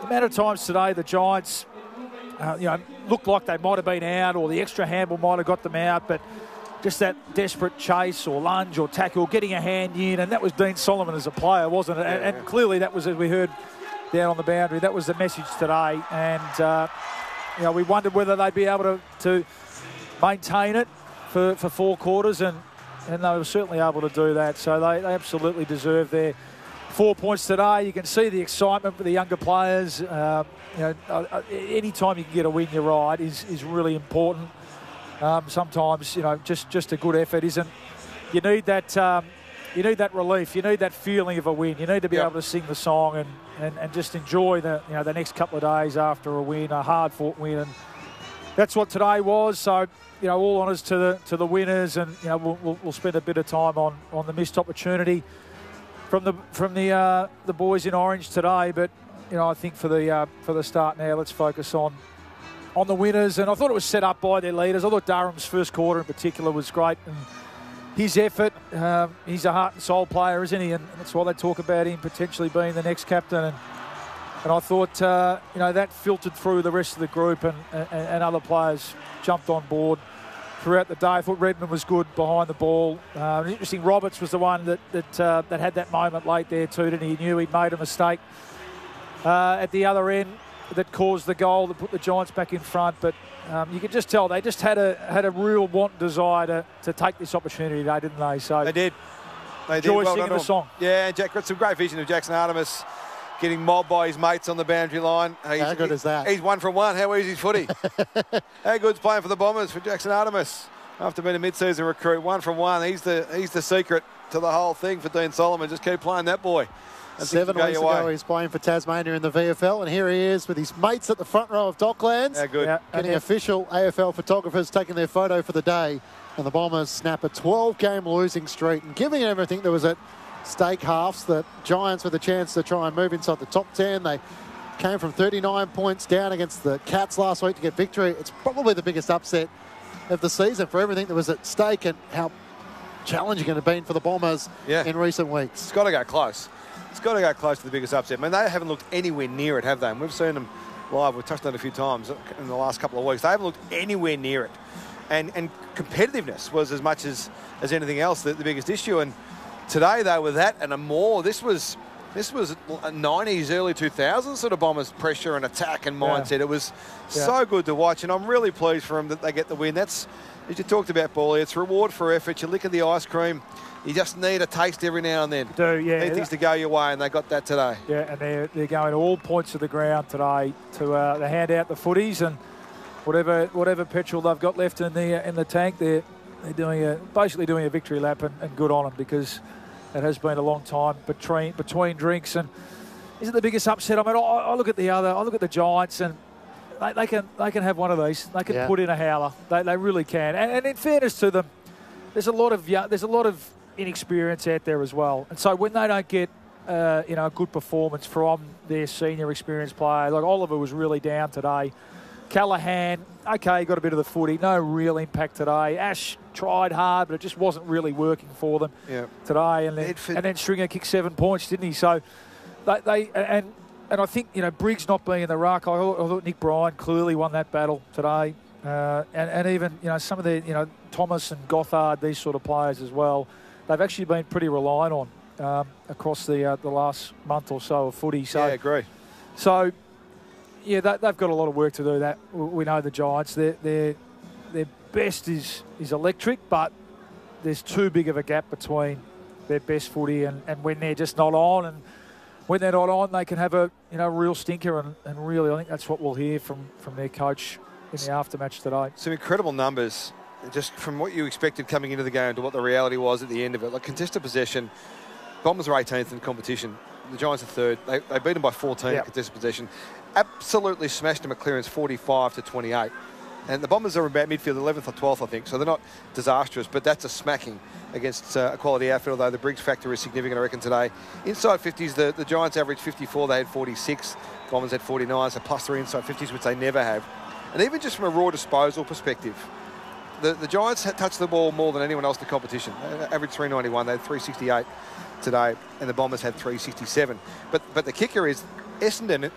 amount of times today the Giants, looked like they might have been out, or the extra handball might have got them out, but just that desperate chase or lunge or tackle, getting a hand in, and that was Dean Solomon as a player, wasn't it? And clearly that was, as we heard down on the boundary, that was the message today. And, we wondered whether they'd be able to maintain it for 4 quarters, and they were certainly able to do that. So they absolutely deserve their 4 points today. You can see the excitement for the younger players. Any time you can get a win, you're right, is really important. Sometimes, just a good effort isn't. You need that. You need that relief. You need that feeling of a win. You need to be able to sing the song and just enjoy the next couple of days after a win, a hard-fought win, and that's what today was. So, all honours to the winners, and we'll spend a bit of time on the missed opportunity from the boys in orange today. But I think for the start now, let's focus on the winners. And I thought it was set up by their leaders. I thought Durham's first quarter in particular was great, and his effort. He's a heart and soul player, isn't he? And that's why they talk about him potentially being the next captain. And I thought, that filtered through the rest of the group, and other players jumped on board throughout the day. I thought Redmond was good behind the ball. Interesting, Roberts was the one that had that moment late there too, didn't he? He knew he'd made a mistake at the other end that caused the goal that put the Giants back in front. But you could just tell they just had a real want and desire to take this opportunity today, didn't they? So they did. Enjoy singing the song. Yeah, Jack got some great vision of Jackson Artemis getting mobbed by his mates on the boundary line. How good is that? He's 1 from 1. How easy is footy? How good's playing for the Bombers for Jackson Artemis after being a mid-season recruit? 1 from 1. He's the secret to the whole thing for Dean Solomon. Just keep playing that boy. 7 weeks ago, he's playing for Tasmania in the VFL, and here he is with his mates at the front row of Docklands. How good. Yeah, getting official AFL photographers taking their photo for the day, and the Bombers snap a 12-game losing streak, and giving everything that was at stake halves, the Giants with a chance to try and move inside the top 10. They came from 39 points down against the Cats last week to get victory. It's probably the biggest upset of the season for everything that was at stake and how challenging it had been for the Bombers in recent weeks. It's got to go close. It's got to go close to the biggest upset. I mean, they haven't looked anywhere near it, have they? And we've seen them live. We've touched on it a few times in the last couple of weeks. They haven't looked anywhere near it. And competitiveness was as much as anything else the biggest issue. And today they were that and a more. This was 90s, early 2000s sort of Bombers pressure and attack and mindset. Yeah. It was so good to watch, and I'm really pleased for them that they get the win. That's, as you talked about, Paulie, it's reward for effort. You lick of the ice cream. You just need a taste every now and then. Need things to go your way, and they got that today. Yeah, and they're going to all points of the ground today to hand out the footies, and whatever petrol they've got left in the tank, they're basically doing a victory lap, and good on them, because it has been a long time between drinks. And is it the biggest upset? I mean, I look at the Giants, and they can have one of these. They can put in a howler. They really can. And in fairness to them, there's a lot of inexperience out there as well. And so when they don't get a good performance from their senior experienced player, like Oliver was really down today. Callahan, okay, got a bit of the footy, no real impact today. Ash tried hard, but it just wasn't really working for them today. And then Stringer kicked 7 points, didn't he? So and I think Briggs not being in the ruck, I thought Nick Bryan clearly won that battle today. And even some of the Thomas and Gothard, these sort of players as well, they've actually been pretty reliant on across the last month or so of footy. So yeah, I agree. So yeah, they've got a lot of work to do. That we know the Giants, their best is electric, but there's too big of a gap between their best footy and when they're just not on. And when they're not on, they can have a real stinker. And really, I think that's what we'll hear from their coach in the aftermatch today. Some incredible numbers, just from what you expected coming into the game to what the reality was at the end of it. Like contested possession, Bombers are 18th in competition. The Giants are third. They beat them by 14 in contested possession. Absolutely smashed them at clearance 45-28. And the Bombers are about midfield 11th or 12th, I think. So they're not disastrous, but that's a smacking against a quality outfit, although the Briggs factor is significant, I reckon, today. Inside 50s, the Giants averaged 54. They had 46. Bombers had 49, so plus 3 inside 50s, which they never have. And even just from a raw disposal perspective, the Giants had touched the ball more than anyone else in the competition. They averaged 391. They had 368 today, and the Bombers had 367. But the kicker is Essendon